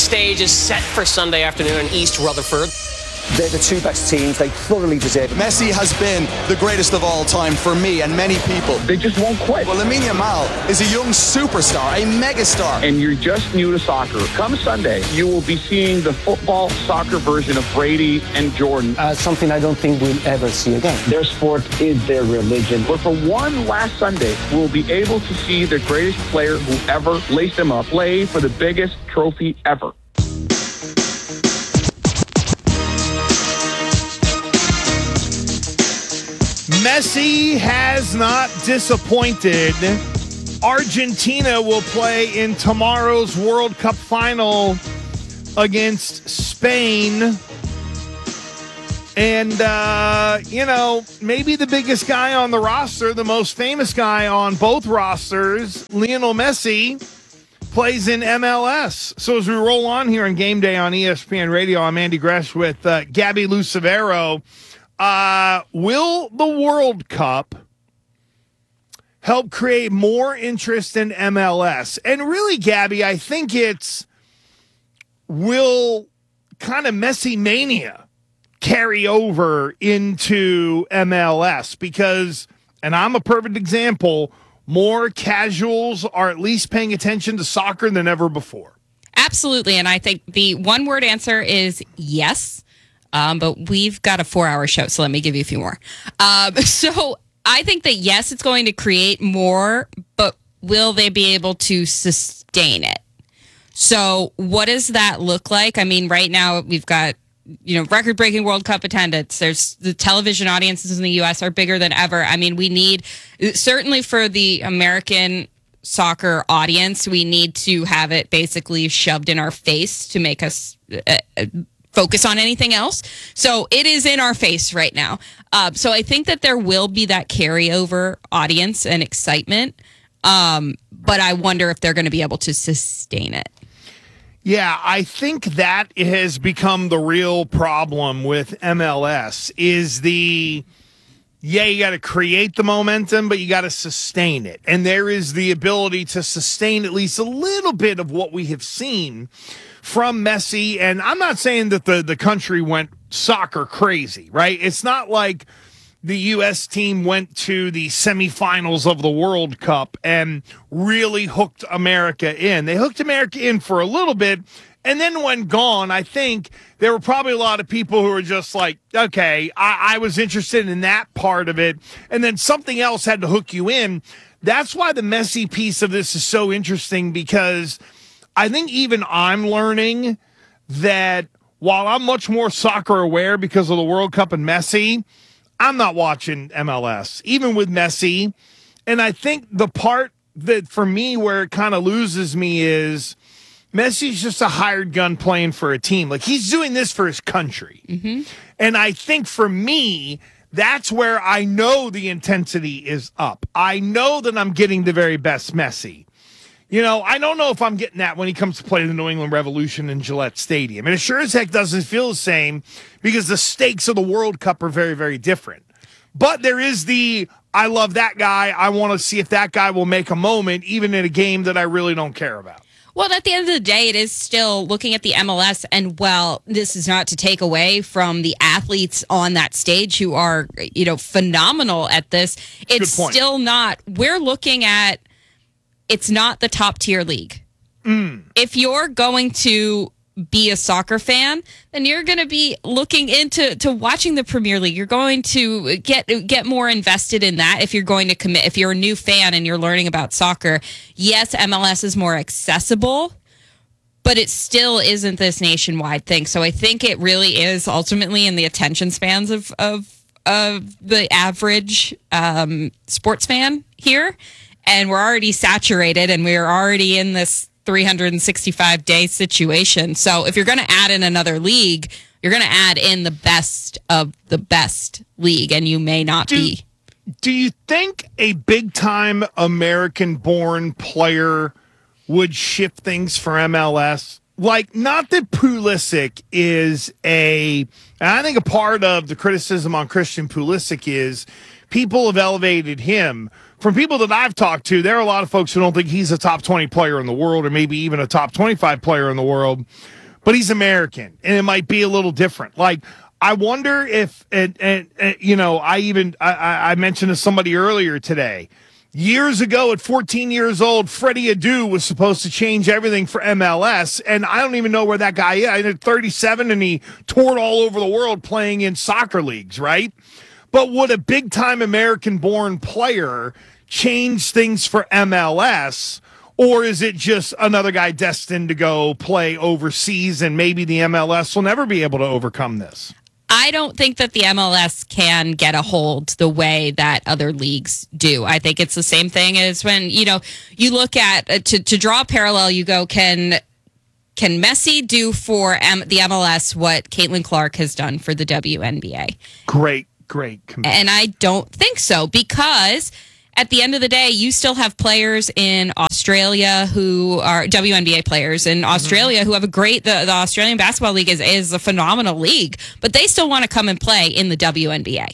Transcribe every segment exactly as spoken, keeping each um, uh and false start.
stage is set for Sunday afternoon in East Rutherford. They're the two best teams. They thoroughly deserve it. Messi has been the greatest of all time for me and many people. They just won't quit. Well, Lamine Yamal is a young superstar, a megastar. And you're just new to soccer. Come Sunday, you will be seeing the football soccer version of Brady and Jordan. Uh, something I don't think we'll ever see again. Their sport is their religion. But for one last Sunday, we'll be able to see the greatest player who ever laced them up play for the biggest trophy ever. Messi has not disappointed. Argentina will play in tomorrow's World Cup final against Spain. And, uh, you know, maybe the biggest guy on the roster, the most famous guy on both rosters, Lionel Messi, plays in M L S. So as we roll on here on Game Day on E S P N Radio, I'm Andy Gresh with uh, Gabby Lucevero. Uh, will the World Cup help create more interest in M L S? And really, Gabby, I think it's will kind of Messi mania carry over into M L S because, and I'm a perfect example, more casuals are at least paying attention to soccer than ever before. Absolutely. And I think the one word answer is yes. Um, but we've got a four-hour show, so let me give you a few more. Um, so I think that, yes, it's going to create more, but will they be able to sustain it? So what does that look like? I mean, right now we've got, you know, record-breaking World Cup attendance. There's the television audiences in the U S are bigger than ever. I mean, we need, certainly for the American soccer audience, we need to have it basically shoved in our face to make us uh, focus on anything else. So it is in our face right now. Uh, so I think that there will be that carryover audience and excitement. Um, but I wonder if they're going to be able to sustain it. Yeah, I think that has become the real problem with M L S is the, yeah, you got to create the momentum, but you got to sustain it. And there is the ability to sustain at least a little bit of what we have seen from Messi. And I'm not saying that the, the country went soccer crazy, right? It's not like the U S team went to the semifinals of the World Cup and really hooked America in. They hooked America in for a little bit, and then when gone, I think there were probably a lot of people who were just like, okay, I, I was interested in that part of it, and then something else had to hook you in. That's why the Messi piece of this is so interesting, because I think even I'm learning that while I'm much more soccer aware because of the World Cup and Messi, I'm not watching M L S, even with Messi. And I think the part that for me where it kind of loses me is Messi's just a hired gun playing for a team. Like, he's doing this for his country. Mm-hmm. And I think for me, that's where I know the intensity is up. I know that I'm getting the very best Messi. You know, I don't know if I'm getting that when he comes to play the New England Revolution in Gillette Stadium. And it sure as heck doesn't feel the same because the stakes of the World Cup are very, very different. But there is the, I love that guy. I want to see if that guy will make a moment, even in a game that I really don't care about. Well, at the end of the day, it is still looking at the M L S, and well, this is not to take away from the athletes on that stage who are, you know, phenomenal at this. It's still not, we're looking at, it's not the top tier league. Mm. If you're going to be a soccer fan, then you're going to be looking into to watching the Premier League. You're going to get get more invested in that if you're going to commit. If you're a new fan and you're learning about soccer, yes, M L S is more accessible, but it still isn't this nationwide thing. So I think it really is ultimately in the attention spans of of, of the average um, sports fan here. And we're already saturated, and we're already in this three hundred sixty-five day situation. So if you're going to add in another league, you're going to add in the best of the best league, and you may not do, be. Do you think a big-time American-born player would shift things for M L S? Like, not that Pulisic is a, and I think a part of the criticism on Christian Pulisic is people have elevated him from people that I've talked to, there are a lot of folks who don't think he's a top twenty player in the world or maybe even a top twenty-five player in the world, but he's American, and it might be a little different. Like, I wonder if, and, and, and you know, I even, I, I mentioned to somebody earlier today, years ago at fourteen years old, Freddie Adu was supposed to change everything for M L S, and I don't even know where that guy is. I did thirty-seven, and he toured all over the world playing in soccer leagues, right? But would a big-time American-born player change things for M L S, or is it just another guy destined to go play overseas, and maybe the M L S will never be able to overcome this? I don't think that the M L S can get a hold the way that other leagues do. I think it's the same thing as when, you know, you look at, uh, to, to draw a parallel, you go, can can Messi do for M- the M L S what Caitlin Clark has done for the W N B A? Great, great. Commitment. And I don't think so, because at the end of the day, you still have players in Australia who are W N B A players in Australia mm-hmm. who have a great, the, the Australian Basketball League is, is a phenomenal league, but they still want to come and play in the W N B A.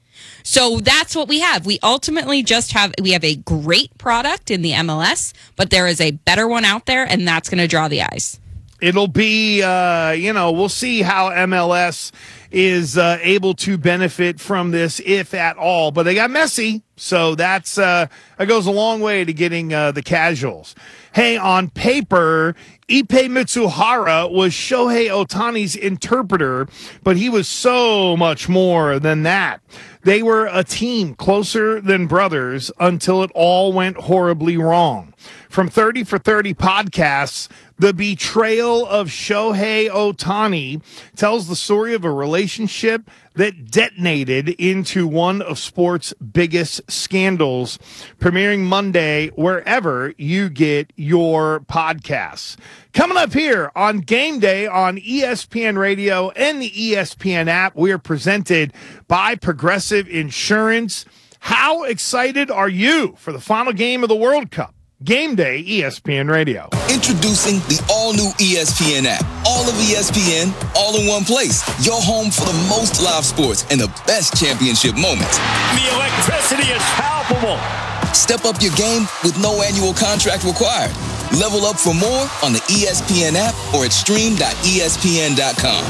So that's what we have. We ultimately just have, we have a great product in the M L S, but there is a better one out there, and that's going to draw the eyes. It'll be, uh, you know, we'll see how M L S is uh, able to benefit from this, if at all. But they got Messi, so that's uh, that goes a long way to getting uh, the casuals. Hey, on paper, Ippei Mitsuhara was Shohei Ohtani's interpreter, but he was so much more than that. They were a team closer than brothers until it all went horribly wrong. From thirty for thirty podcasts, the betrayal of Shohei Ohtani tells the story of a relationship that detonated into one of sports' biggest scandals, premiering Monday wherever you get your podcasts. Coming up here on Game Day on E S P N Radio and the E S P N app, we are presented by Progressive Insurance. How excited are you for the final game of the World Cup? Game Day, E S P N Radio. Introducing the all-new E S P N app. All of E S P N, all in one place. Your home for the most live sports and the best championship moments. The electricity is palpable. Step up your game with no annual contract required. Level up for more on the E S P N app or at stream dot E S P N dot com.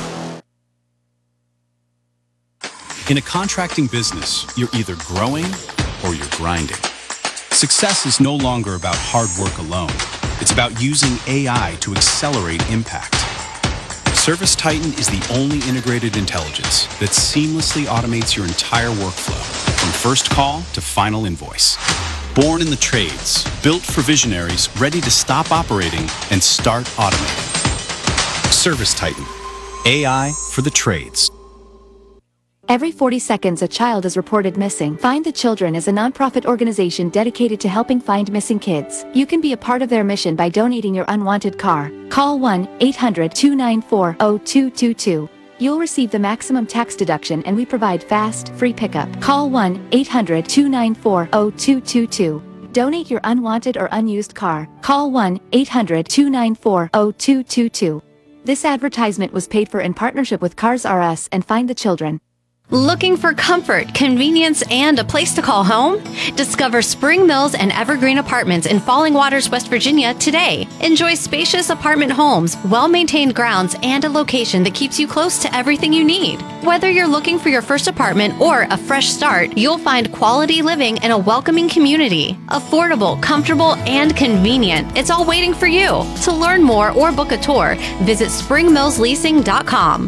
In a contracting business, you're either growing or you're grinding. Success is no longer about hard work alone. It's about using A I to accelerate impact. ServiceTitan is the only integrated intelligence that seamlessly automates your entire workflow, from first call to final invoice. Born in the trades, built for visionaries ready to stop operating and start automating. ServiceTitan, A I for the trades. Every forty seconds, a child is reported missing. Find the Children is a nonprofit organization dedicated to helping find missing kids. You can be a part of their mission by donating your unwanted car. Call one eight hundred two nine four zero two two two. You'll receive the maximum tax deduction, and we provide fast, free pickup. Call one eight hundred two nine four zero two two two. Donate your unwanted or unused car. Call one eight hundred two nine four zero two two two. This advertisement was paid for in partnership with Cars R Us and Find the Children. Looking for comfort, convenience, and a place to call home? Discover Spring Mills and Evergreen Apartments in Falling Waters, West Virginia today. Enjoy spacious apartment homes, well-maintained grounds, and a location that keeps you close to everything you need. Whether you're looking for your first apartment or a fresh start, you'll find quality living in a welcoming community. Affordable, comfortable, and convenient. It's all waiting for you. To learn more or book a tour, visit spring mills leasing dot com.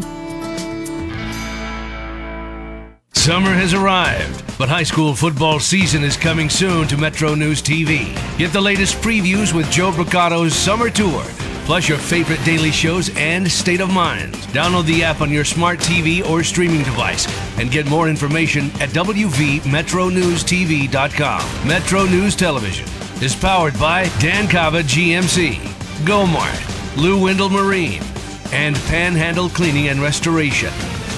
Summer has arrived, but high school football season is coming soon to Metro News T V. Get the latest previews with Joe Bricato's Summer Tour, plus your favorite daily shows and State of Mind. Download the app on your smart T V or streaming device and get more information at w v metro news t v dot com. Metro News Television is powered by Dan Cava G M C, Gomart, Lou Wendell Marine, and Panhandle Cleaning and Restoration.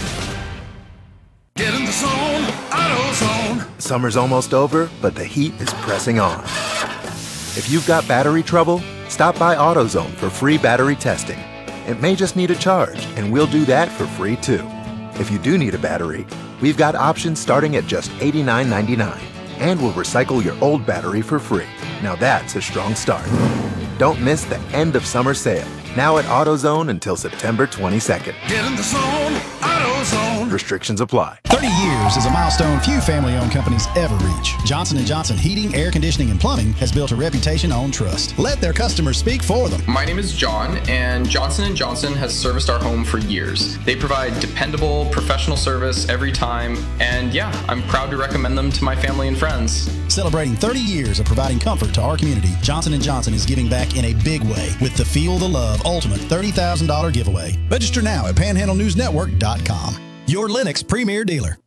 Get in the zone, AutoZone. Summer's almost over, but the heat is pressing on. If you've got battery trouble, stop by AutoZone for free battery testing. It may just need a charge, and we'll do that for free too. If you do need a battery, we've got options starting at just eighty-nine ninety-nine. and will recycle your old battery for free. Now that's a strong start. Don't miss the end of summer sale. Now at AutoZone until September twenty-second. Get in the zone, AutoZone. Restrictions apply. thirty years is a milestone few family-owned companies ever reach. Johnson and Johnson Heating, Air Conditioning, and Plumbing has built a reputation on trust. Let their customers speak for them. My name is John, and Johnson and Johnson has serviced our home for years. They provide dependable, professional service every time, and yeah, I'm proud to recommend them to my family and friends. Celebrating thirty years of providing comfort to our community, Johnson and Johnson is giving back in a big way with the Feel the Love Ultimate thirty thousand dollars giveaway. Register now at panhandle news network dot com. Your Lennox premier dealer.